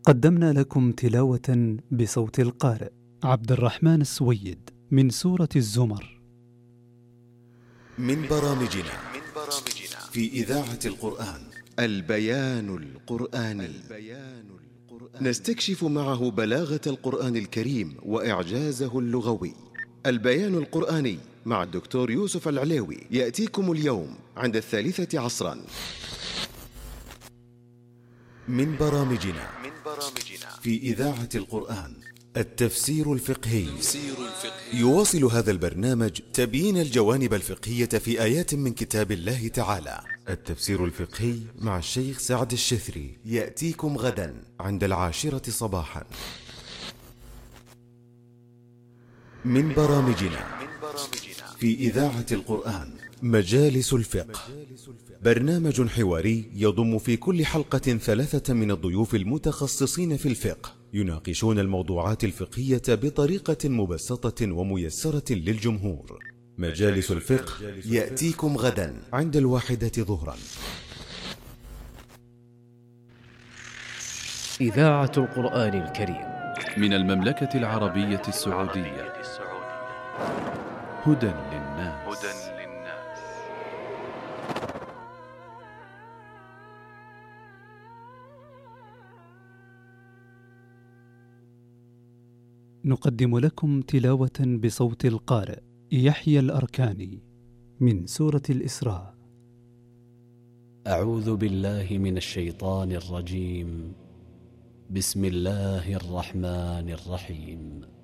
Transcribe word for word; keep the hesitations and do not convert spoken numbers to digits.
قدمنا لكم تلاوة بصوت القارئ عبد الرحمن السويد من سورة الزمر. من برامجنا في إذاعة القرآن البيان القرآني. نستكشف معه بلاغة القرآن الكريم وإعجازه اللغوي. البيان القرآني مع الدكتور يوسف العليوي يأتيكم اليوم عند الثالثة عصرا. من برامجنا في إذاعة القرآن التفسير الفقهي. يواصل هذا البرنامج تبيين الجوانب الفقهية في آيات من كتاب الله تعالى. التفسير الفقهي مع الشيخ سعد الشثري يأتيكم غدا عند العاشرة صباحا. من برامجنا في إذاعة القرآن مجالس الفقه، برنامج حواري يضم في كل حلقة ثلاثة من الضيوف المتخصصين في الفقه يناقشون الموضوعات الفقهية بطريقة مبسطة وميسرة للجمهور. مجالس الفقه يأتيكم غدا عند الواحدة ظهرا. إذاعة القرآن الكريم من المملكة العربية السعودية. هدى للناس. نقدم لكم تلاوة بصوت القارئ يحيى الأركاني من سورة الإسراء. أعوذ بالله من الشيطان الرجيم. بسم الله الرحمن الرحيم.